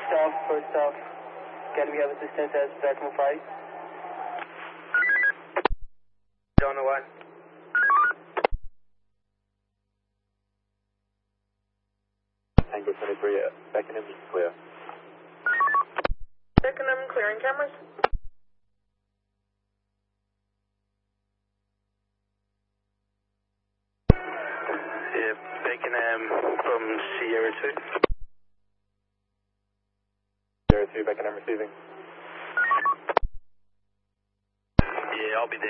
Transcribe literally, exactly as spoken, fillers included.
off, first off. Can we have assistance as platform five? Don't know why. Tango twenty-three, uh, Beckenham is clear. Beckenham, clearing cameras. Yeah, Beckenham from Sierra two. Sierra two, Beckenham receiving. Yeah, I'll be there.